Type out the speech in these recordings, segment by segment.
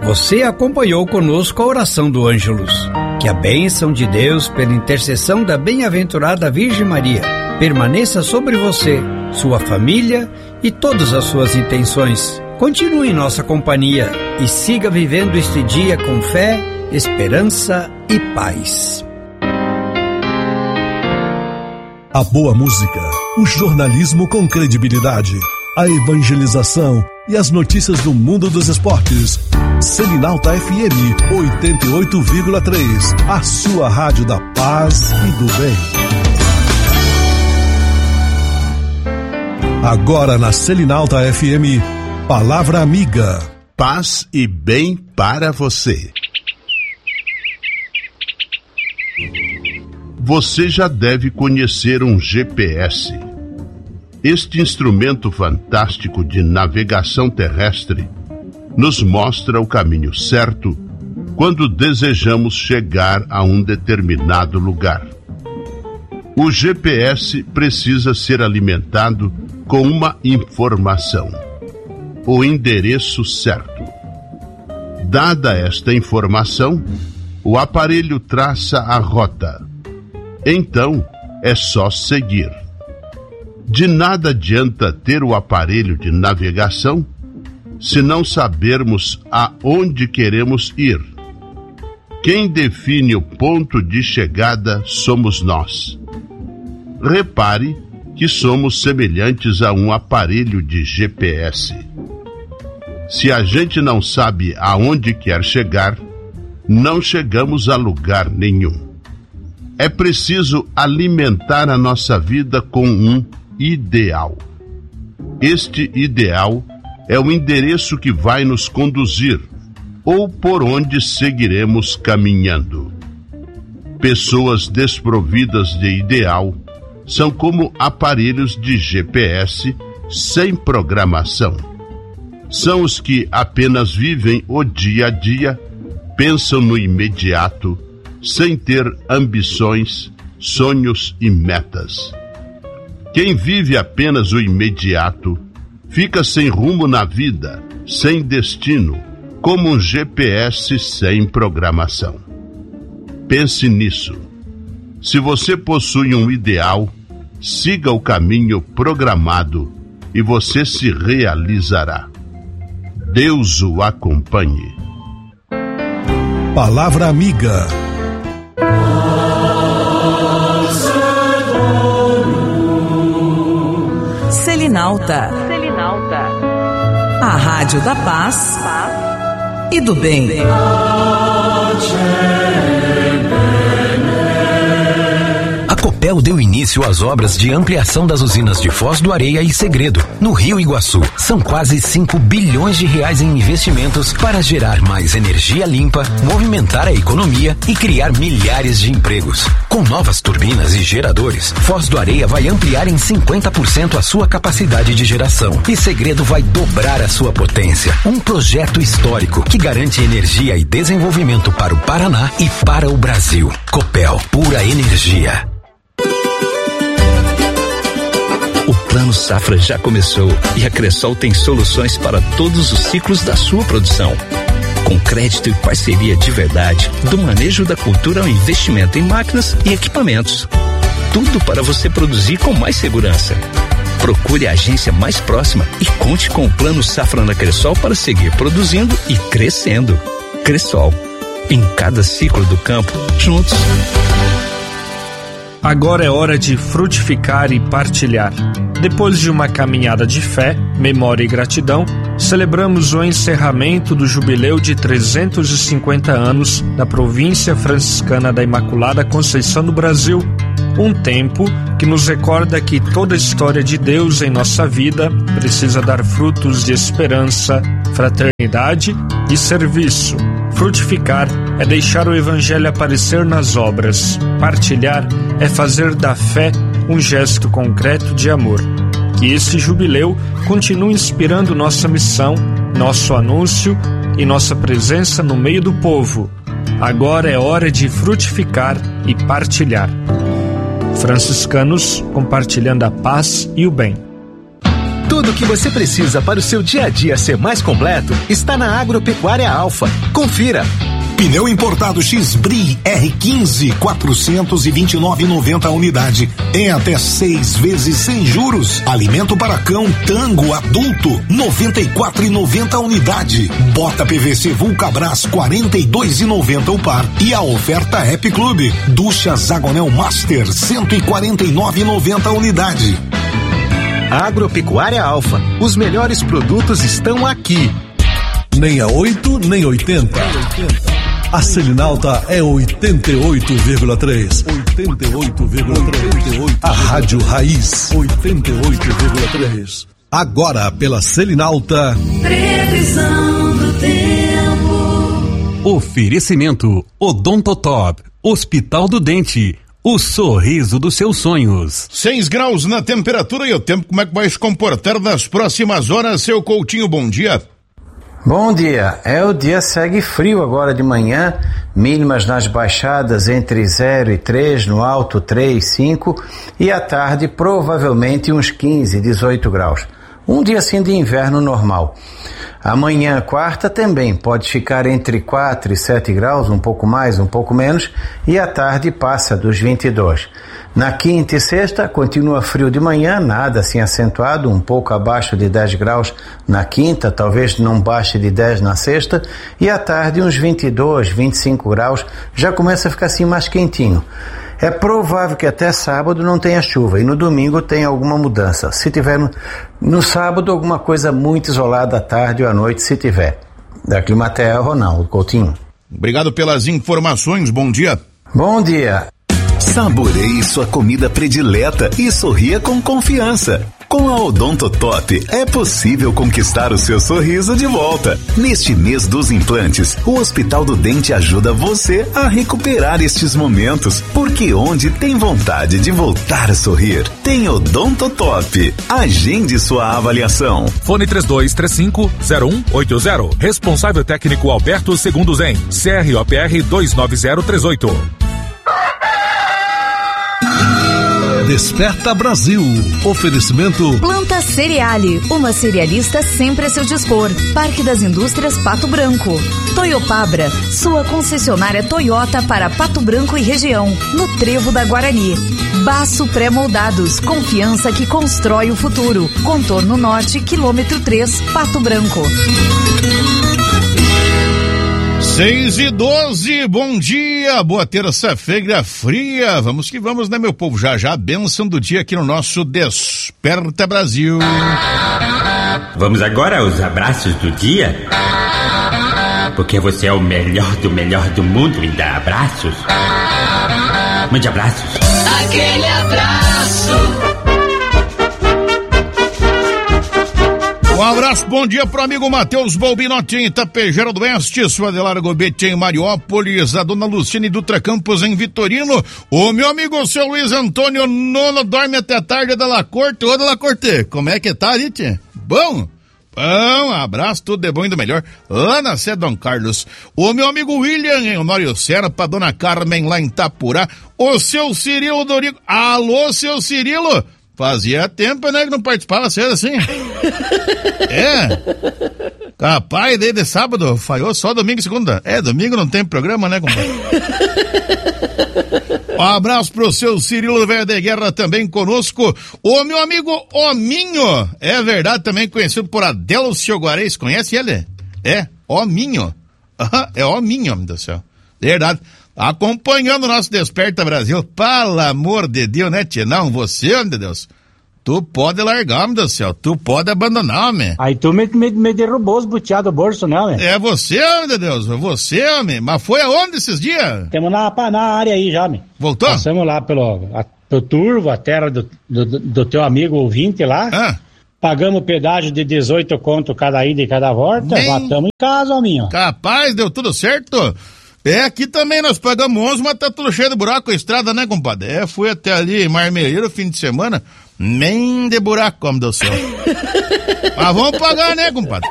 Você acompanhou conosco a oração do Ângelus. Que a bênção de Deus, pela intercessão da bem-aventurada Virgem Maria, permaneça sobre você, sua família e todas as suas intenções. Continue em nossa companhia e siga vivendo este dia com fé, esperança e paz. A boa música, o jornalismo com credibilidade, a evangelização e as notícias do mundo dos esportes. Selinalta FM 88,3, a sua rádio da paz e do bem. Agora na Selinalta FM, Palavra Amiga. Paz e bem para você. Você já deve conhecer um GPS. Este instrumento fantástico de navegação terrestre nos mostra o caminho certo quando desejamos chegar a um determinado lugar. O GPS precisa ser alimentado com uma informação: o endereço certo. Dada esta informação, o aparelho traça a rota. Então, é só seguir. De nada adianta ter o aparelho de navegação se não sabermos aonde queremos ir. Quem define o ponto de chegada somos nós. Repare que somos semelhantes a um aparelho de GPS. Se a gente não sabe aonde quer chegar, não chegamos a lugar nenhum. É preciso alimentar a nossa vida com um ideal. Este ideal é o endereço que vai nos conduzir ou por onde seguiremos caminhando. Pessoas desprovidas de ideal são como aparelhos de GPS sem programação. São os que apenas vivem o dia a dia, pensam no imediato, sem ter ambições, sonhos e metas. Quem vive apenas o imediato fica sem rumo na vida, sem destino, como um GPS sem programação. Pense nisso. Se você possui um ideal, siga o caminho programado e você se realizará. Deus o acompanhe. Palavra Amiga. Selinalta. A rádio da paz e do bem. A Copel deu início às obras de ampliação das usinas de Foz do Areia e Segredo, no Rio Iguaçu. São quase 5 bilhões de reais em investimentos para gerar mais energia limpa, movimentar a economia e criar milhares de empregos. Com novas turbinas e geradores, Foz do Areia vai ampliar em 50% a sua capacidade de geração e Segredo vai dobrar a sua potência. Um projeto histórico que garante energia e desenvolvimento para o Paraná e para o Brasil. Copel, pura energia. O Plano Safra já começou e a Cressol tem soluções para todos os ciclos da sua produção. Com crédito e parceria de verdade, do manejo da cultura ao investimento em máquinas e equipamentos. Tudo para você produzir com mais segurança. Procure a agência mais próxima e conte com o Plano Safra na Cressol para seguir produzindo e crescendo. Cressol, em cada ciclo do campo, juntos. Agora é hora de frutificar e partilhar. Depois de uma caminhada de fé, memória e gratidão, celebramos o encerramento do jubileu de 350 anos da província franciscana da Imaculada Conceição do Brasil. Um tempo que nos recorda que toda a história de Deus em nossa vida precisa dar frutos de esperança, fraternidade e serviço. Frutificar é deixar o Evangelho aparecer nas obras. Partilhar é fazer da fé um gesto concreto de amor. Que este jubileu continue inspirando nossa missão, nosso anúncio e nossa presença no meio do povo. Agora é hora de frutificar e partilhar. Franciscanos compartilhando a paz e o bem. Tudo o que você precisa para o seu dia a dia ser mais completo está na Agropecuária Alfa. Confira. Pneu importado X-Bri R15, 429,90 a unidade. Em até 6 vezes sem juros. Alimento para cão Tango adulto, 94,90 a unidade. Bota PVC Vulcabras, 42,90 o par. E a oferta Happy Club. Ducha Zagonel Master, 149,90 a unidade. Agropecuária Alfa. Os melhores produtos estão aqui. Nem a 8, nem 80. A Selinalta é 88,3. 88,3. A Rádio Raiz, 88,3. Agora pela Selinalta. Previsão do tempo. Oferecimento Odontotop, Hospital do Dente. O sorriso dos seus sonhos. 6 graus na temperatura e o tempo, como é que vai se comportar nas próximas horas, seu Coutinho? Bom dia. Bom dia. O dia segue frio agora de manhã, mínimas nas baixadas entre 0 e 3, no alto 3, 5 e à tarde provavelmente uns 15, 18 graus. Um dia assim de inverno normal. Amanhã, quarta, também pode ficar entre 4 e 7 graus, um pouco mais, um pouco menos, e à tarde passa dos 22. Na quinta e sexta, continua frio de manhã, nada assim acentuado, um pouco abaixo de 10 graus na quinta, talvez não baixe de 10 na sexta, e à tarde uns 22, 25 graus, já começa a ficar assim mais quentinho. É provável que até sábado não tenha chuva e no domingo tenha alguma mudança. Se tiver no sábado alguma coisa muito isolada à tarde ou à noite, se tiver. Da Climatea, Ronaldo Coutinho. Obrigado pelas informações, bom dia. Bom dia. Saboreie sua comida predileta e sorria com confiança. Com a Odontotop é possível conquistar o seu sorriso de volta. Neste mês dos implantes, o Hospital do Dente ajuda você a recuperar estes momentos, porque onde tem vontade de voltar a sorrir, tem Odontotop. Agende sua avaliação. Fone 3235-0180. Responsável técnico Alberto Segundo Zen. CROPR 29038. Desperta Brasil. Oferecimento Planta Cereale, uma cerealista sempre a seu dispor. Parque das Indústrias Pato Branco. Toyopabra, sua concessionária Toyota para Pato Branco e região, no Trevo da Guarani. Baço Pré-Moldados, confiança que constrói o futuro. Contorno Norte, quilômetro 3, Pato Branco. 6:12, bom dia, boa terça-feira fria, vamos que vamos, né, meu povo? Já a bênção do dia aqui no nosso Desperta Brasil. Vamos agora aos abraços do dia? Porque você é o melhor do mundo em dar abraços. Mande abraços. Aquele abraço. Um abraço, bom dia pro amigo Matheus Balbinotti em Itapejara do Oeste, sua Adelara Gobete em Mariópolis, a dona Luciane Dutra Campos em Vitorino, o meu amigo seu Luiz Antônio Nono dorme até tarde da La Corte, ô da La Corte, como é que tá, Rite? Bom? Bom, abraço, tudo de bom e do melhor, lá na sede Dom Carlos. O meu amigo William em Honório Serpa, dona Carmen lá em Itapurá, o seu Cirilo Dorigo, alô, seu Cirilo? Fazia tempo, né, que não participava cedo assim. É. Capaz, desde sábado, falhou só domingo e segunda. Domingo não tem programa, né, compadre? Um abraço pro seu Cirilo Velho de Guerra também conosco. O meu amigo Ominho, é verdade, também conhecido por Adelcio Guarez, conhece ele? Ominho. É Ominho, meu Deus do céu. Verdade. Acompanhando o nosso Desperta Brasil, pelo amor de Deus, né, tia? Não, você, meu Deus, tu pode largar, meu Deus do céu, tu pode abandonar, homem. Aí tu me derrubou os buteados do bolso, né, homem? É você, meu Deus, você, homem, mas foi aonde esses dias? Temos na área aí já, homem. Voltou? Passamos lá pelo Turvo, a terra do teu amigo ouvinte lá. Pagamos pedágio de 18 conto cada ida e cada volta, batamos em casa, hominho. Capaz, deu tudo certo? Aqui também nós pagamos 11, mas tá tudo cheio de buraco a estrada, né, compadre? Fui até ali em Marmeleiro fim de semana, nem de buraco, como deu céu. Mas vamos pagar, né, compadre?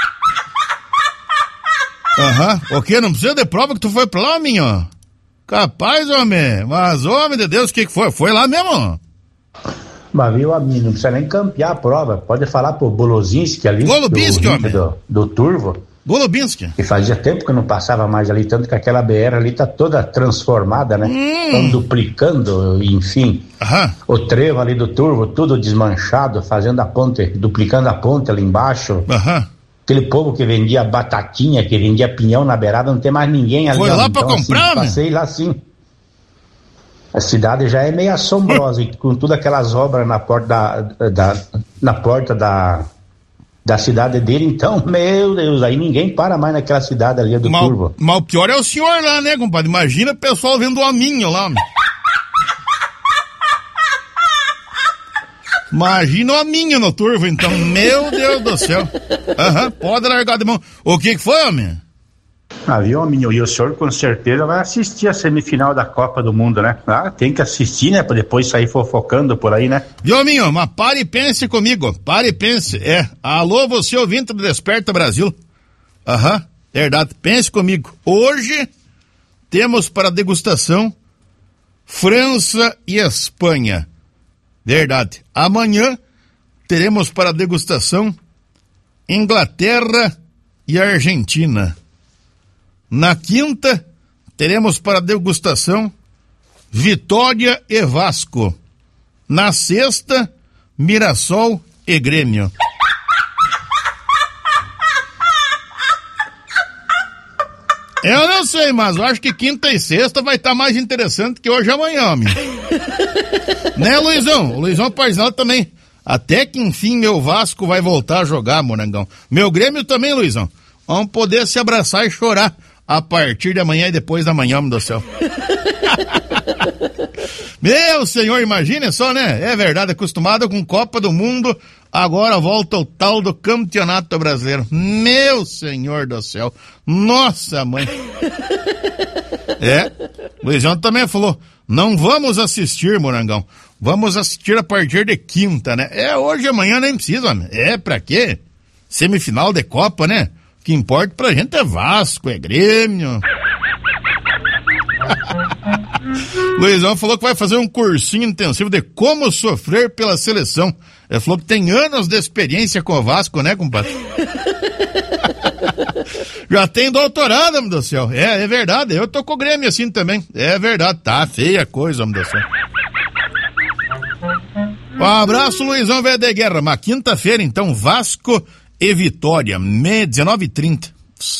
O quê? Não precisa de prova que tu foi pra lá, hominho? Capaz, homem. Mas, homem de Deus, o que foi? Foi lá mesmo? Mas viu, amigo, não precisa nem campear a prova. Pode falar pro Bolobinski ali. Golubinski, homem. Do Turvo. Golubinski. Que fazia tempo que não passava mais ali, tanto que aquela BR ali tá toda transformada, né? Estão duplicando, enfim. O trevo ali do Turvo, tudo desmanchado, fazendo a ponte, duplicando a ponte ali embaixo. Aquele povo que vendia batatinha, que vendia pinhão na beirada, não tem mais ninguém ali. Foi lá pra comprar, assim, passei lá sim. A cidade já é meio assombrosa, e com todas aquelas obras na porta da cidade dele, então, meu Deus, aí ninguém para mais naquela cidade ali do Turvo. Mas o pior é o senhor lá, né, compadre? Imagina o pessoal vendo o hominho lá, meu. Imagina o hominho no Turvo, então, meu Deus do céu. Pode largar de mão. O que foi, homem? Viu, amigo? E o senhor com certeza vai assistir a semifinal da Copa do Mundo, né? Tem que assistir, né? Pra depois sair fofocando por aí, né? Viu, amigo? Mas pare e pense comigo. Pare e pense. Alô, você ouvinte do Desperta Brasil. Verdade. Pense comigo. Hoje temos para degustação França e Espanha. Verdade. Amanhã teremos para degustação Inglaterra e Argentina. Na quinta, teremos para degustação Vitória e Vasco. Na sexta, Mirassol e Grêmio. Eu não sei, mas eu acho que quinta e sexta vai estar mais interessante que hoje e amanhã, amigo. Né, Luizão? O Luizão Parzinal também. Até que enfim meu Vasco vai voltar a jogar, Morangão. Meu Grêmio também, Luizão. Vamos poder se abraçar e chorar a partir de amanhã e depois da manhã, meu Deus do céu. Meu senhor, imagine só, né? É verdade, acostumado com Copa do Mundo, agora volta o tal do Campeonato Brasileiro. Meu senhor do céu. Nossa, mãe. Luizão também falou, não vamos assistir, Morangão. Vamos assistir a partir de quinta, né? Hoje e amanhã nem precisa, né? Pra quê? Semifinal de Copa, né? O que importa pra gente é Vasco, é Grêmio. Luizão falou que vai fazer um cursinho intensivo de como sofrer pela seleção. Ele falou que tem anos de experiência com o Vasco, né, compadre? Já tem doutorado, meu Deus do céu. É verdade, eu tô com o Grêmio assim também. É verdade, tá feia a coisa, meu Deus do céu. Um abraço, Luizão Velho de Guerra. Uma quinta-feira, então, Vasco e Vitória, 19h30.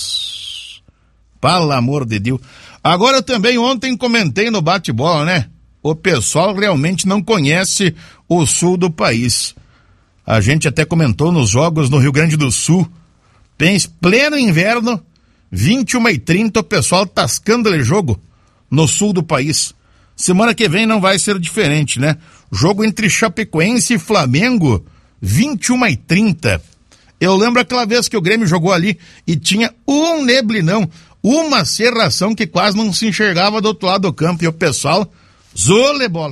Pelo amor de Deus. Agora eu também ontem comentei no bate-bola, né? O pessoal realmente não conhece o sul do país. A gente até comentou nos jogos no Rio Grande do Sul. Pleno inverno, 21h30, o pessoal tascando-lhe jogo no sul do país. Semana que vem não vai ser diferente, né? Jogo entre Chapecoense e Flamengo, 21h30. Eu lembro aquela vez que o Grêmio jogou ali e tinha um neblinão, uma cerração que quase não se enxergava do outro lado do campo. E o pessoal, zole bola.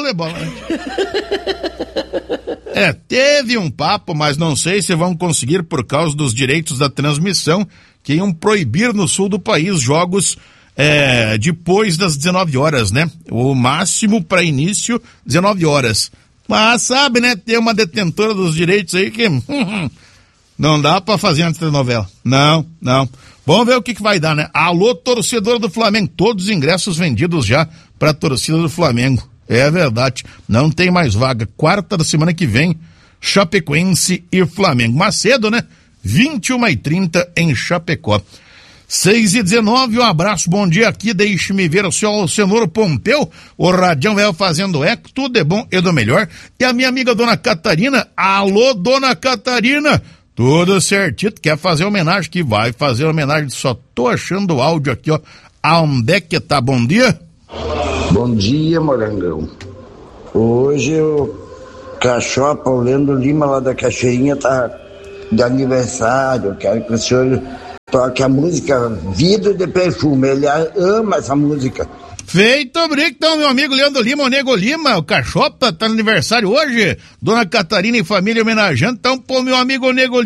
Teve um papo, mas não sei se vão conseguir por causa dos direitos da transmissão, que iam proibir no sul do país jogos depois das 19 horas, né? O máximo para início, 19 horas. Mas sabe, né? Tem uma detentora dos direitos aí que... não dá pra fazer antes da novela. Não. Vamos ver o que vai dar, né? Alô, torcedor do Flamengo. Todos os ingressos vendidos já pra torcida do Flamengo. É verdade. Não tem mais vaga. Quarta da semana que vem, Chapecoense e Flamengo. Mas cedo, né? 21h30 em Chapecó. 6h19, um abraço, bom dia aqui, deixe-me ver o seu Alcenor Pompeu, o Radião vai fazendo eco, tudo é bom e do melhor. E a minha amiga Dona Catarina, alô, Dona Catarina, tudo certinho, quer fazer homenagem, que vai fazer homenagem, só tô achando o áudio aqui, ó, aonde é que tá, bom dia? Bom dia, Morangão. Hoje o Cachopa, o Leandro Lima lá da Cachoeirinha tá de aniversário, eu quero que o senhor toque a música Vidro de Perfume, ele ama essa música. Feito, obrigado, então, meu amigo Leandro Lima, o Nego Lima, o Cachopa tá no aniversário hoje, Dona Catarina e família homenageando, então, pô, meu amigo Nego Lima.